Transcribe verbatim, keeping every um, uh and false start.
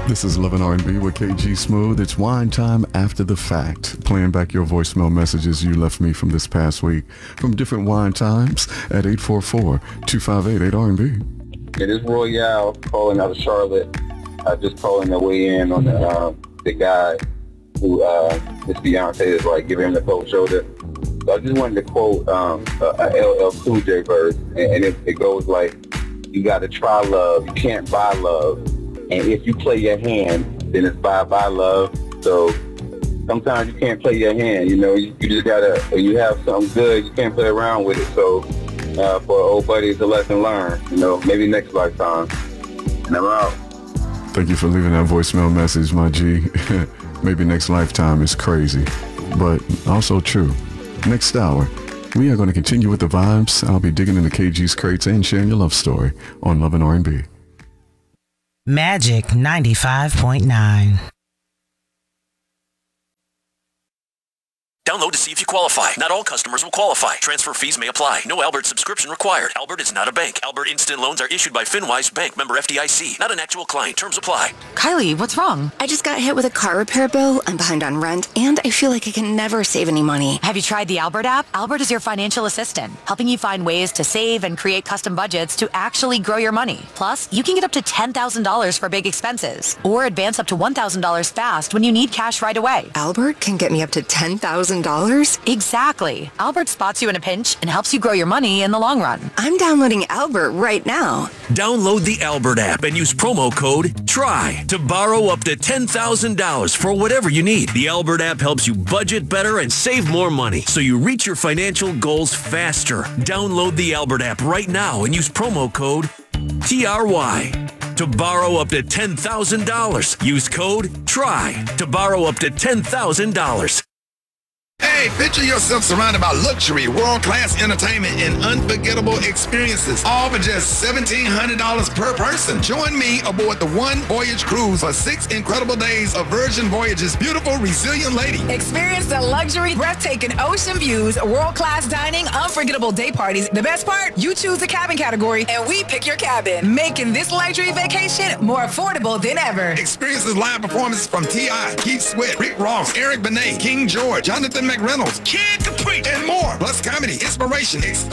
This is Love and R and B with K G Smooth. It's wine time after the fact. Playing back your voicemail messages you left me from this past week from different wine times at eight four four, two five eight, eight R and B. It is Royale calling out of Charlotte. Uh, just calling the way in on the, uh, the guy who uh, Miss Beyonce is like giving him the cold shoulder. So I just wanted to quote um, a, a L L Cool J verse, and, and it, it goes like, "You got to try love, you can't buy love. And if you play your hand, then it's bye-bye love." So sometimes you can't play your hand, you know, you, you just gotta, when you have something good, you can't play around with it. So uh, for old buddy, it's a lesson learned, you know, maybe next lifetime. And I'm out. Thank you for leaving that voicemail message, my G. Maybe next lifetime is crazy, but also true. Next hour, we are going to continue with the vibes. I'll be digging into K G's crates and sharing your love story on Love and R and B. Magic ninety-five point nine. Download to see if you qualify. Not all customers will qualify. Transfer fees may apply. No Albert subscription required. Albert is not a bank. Albert Instant Loans are issued by FinWise Bank, member F D I C. Not an actual client. Terms apply. Kylie, what's wrong? I just got hit with a car repair bill. I'm behind on rent, and I feel like I can never save any money. Have you tried the Albert app? Albert is your financial assistant, helping you find ways to save and create custom budgets to actually grow your money. Plus, you can get up to ten thousand dollars for big expenses, or advance up to one thousand dollars fast when you need cash right away. Albert can get me up to ten thousand dollars? Exactly. Albert spots you in a pinch and helps you grow your money in the long run. I'm downloading Albert right now. Download the Albert app and use promo code TRY to borrow up to ten thousand dollars for whatever you need. The Albert app helps you budget better and save more money so you reach your financial goals faster. Download the Albert app right now and use promo code T R Y to borrow up to ten thousand dollars. Use code TRY to borrow up to ten thousand dollars. Hey, picture yourself surrounded by luxury, world-class entertainment, and unforgettable experiences, all for just seventeen hundred dollars per person. Join me aboard the One Voyage Cruise for six incredible days of Virgin Voyage's beautiful, resilient lady. Experience the luxury, breathtaking ocean views, world-class dining, unforgettable day parties. The best part? You choose the cabin category, and we pick your cabin, making this luxury vacation more affordable than ever. Experiences live performances from T I, Keith Sweat, Rick Ross, Eric Benet, King George, Jonathan McReynolds, Kid Capri, and more. Plus comedy, inspiration, exclusive